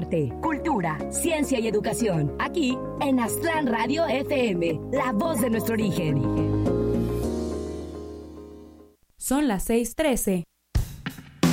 arte, cultura, ciencia y educación. Aquí en Aztlán Radio FM, la voz de nuestro origen. Son las 6:13.